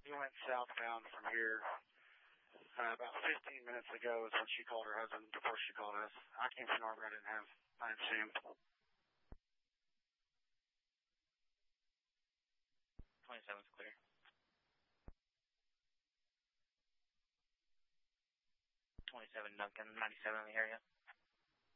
He went southbound from here about 15 minutes ago is when she called her husband before she called us. I came from Norwood. I assumed. 27's clear. 27 Duncan, 97 in the area.